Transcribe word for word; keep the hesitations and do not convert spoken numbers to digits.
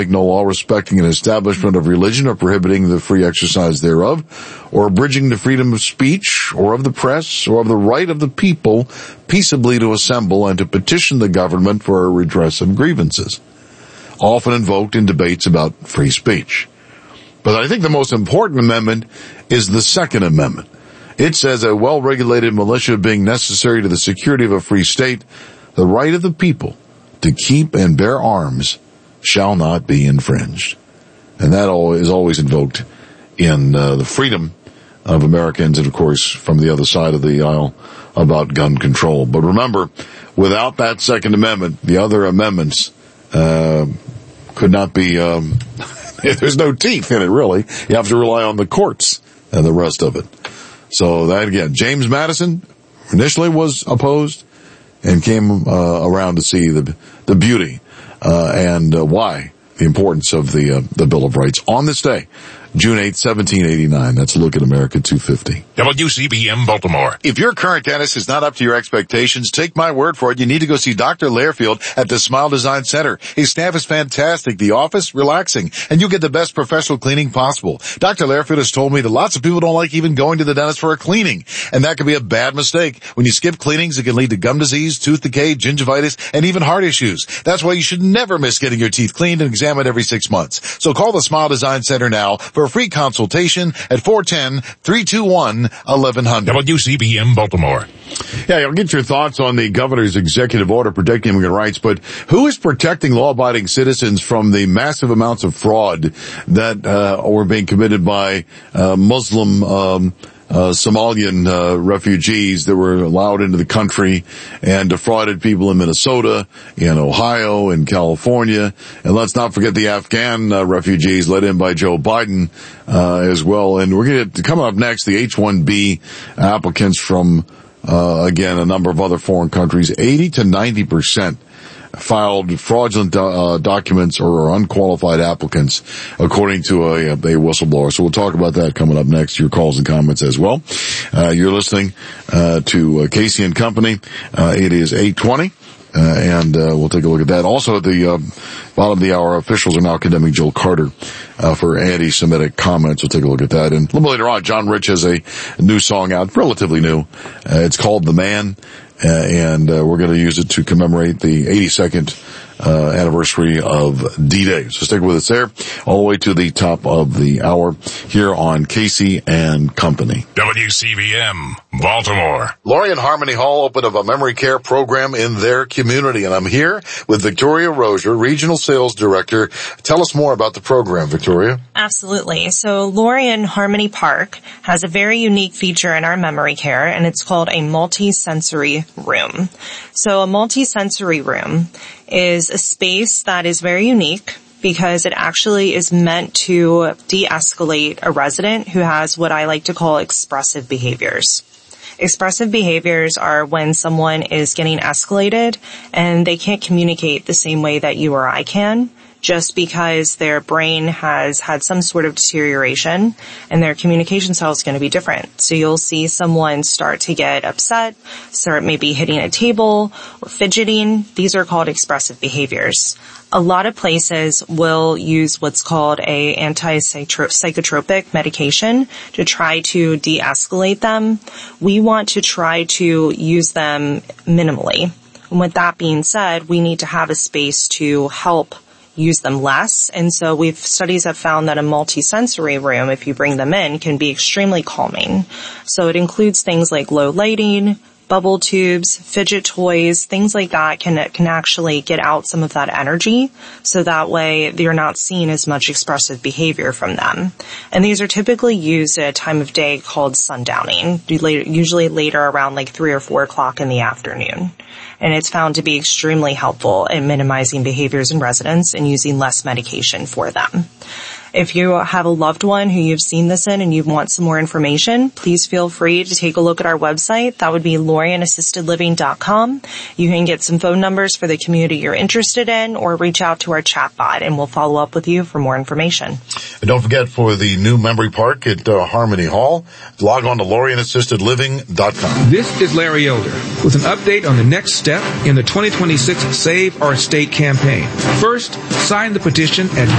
no law respecting an establishment of religion or prohibiting the free exercise thereof, or abridging the freedom of speech, or of the press, or of the right of the people peaceably to assemble and to petition the government for a redress of grievances, often invoked in debates about free speech. But I think the most important amendment is the Second Amendment. It says a well-regulated militia being necessary to the security of a free state, the right of the people to keep and bear arms shall not be infringed. And that is always invoked in uh, the freedom of Americans, and of course from the other side of the aisle about gun control. But remember, without that Second Amendment, the other amendments uh, could not be, um, there's no teeth in it really. You have to rely on the courts and the rest of it. So that again, James Madison initially was opposed and came uh, around to see the the beauty uh, and uh, why the importance of the uh, the Bill of Rights on this day, June eighth, seventeen eighty-nine. That's a look at America two fifty. W C B M Baltimore. If your current dentist is not up to your expectations, take my word for it. You need to go see Doctor Lairfield at the Smile Design Center. His staff is fantastic. The office, relaxing. And you'll get the best professional cleaning possible. Doctor Lairfield has told me that lots of people don't like even going to the dentist for a cleaning. And that can be a bad mistake. When you skip cleanings, it can lead to gum disease, tooth decay, gingivitis, and even heart issues. That's why you should never miss getting your teeth cleaned and examined every six months. So call the Smile Design Center now for a free consultation at four one zero, three two one, one one zero zero. W C B M Baltimore. Yeah, you'll get your thoughts on the governor's executive order protecting immigrant rights, but who is protecting law-abiding citizens from the massive amounts of fraud that uh, were being committed by uh, Muslim um Uh, Somalian uh, refugees that were allowed into the country and defrauded people in Minnesota, in Ohio, in California, and let's not forget the Afghan uh, refugees led in by Joe Biden uh, as well. And we're going to come up next, the H one B applicants from uh, again a number of other foreign countries. eighty to ninety percent filed fraudulent uh, documents or unqualified applicants, according to a, a whistleblower. So we'll talk about that coming up next. Your calls and comments as well. Uh, you're listening uh, to uh, Casey and Company. Uh, it is eight twenty. Uh, and, uh, we'll take a look at that. Also at the, uh, bottom of the hour, officials are now condemning Joe Carter, uh, for anti-Semitic comments. We'll take a look at that. And a little later on, John Rich has a new song out, relatively new. Uh, it's called The Man. Uh, and, uh, we're going to use it to commemorate the eighty-second, uh, anniversary of D-Day. So stick with us there all the way to the top of the hour here on Casey and Company. W C B M Baltimore. Lori and Harmony Hall opened up a memory care program in their community, and I'm here with Victoria Rozier, Regional Sales Director. Tell us more about the program, Victoria. Absolutely. So Lori and Harmony Park has a very unique feature in our memory care, and it's called a multi-sensory room. So a multi-sensory room is a space that is very unique because it actually is meant to de-escalate a resident who has what I like to call expressive behaviors. Expressive behaviors are when someone is getting escalated and they can't communicate the same way that you or I can, just because their brain has had some sort of deterioration and their communication style is going to be different. So you'll see someone start to get upset, start maybe hitting a table or fidgeting. These are called expressive behaviors. A lot of places will use what's called a anti-psychotropic medication to try to de-escalate them. We want to try to use them minimally. And with that being said, we need to have a space to help use them less. And so we've studies have found that a multi-sensory room, if you bring them in, can be extremely calming. So it includes things like low lighting, bubble tubes, fidget toys, things like that can can actually get out some of that energy, so that way you're not seeing as much expressive behavior from them. And these are typically used at a time of day called sundowning, usually later around like three or four o'clock in the afternoon. And it's found to be extremely helpful in minimizing behaviors in residents and using less medication for them. If you have a loved one who you've seen this in and you want some more information, please feel free to take a look at our website. That would be lorian assisted living dot com. You can get some phone numbers for the community you're interested in, or reach out to our chat bot and we'll follow up with you for more information. And don't forget, for the new memory park at uh, Harmony Hall, log on to lorian assisted living dot com. This is Larry Elder with an update on the next step in the twenty twenty-six Save Our State campaign. First, sign the petition at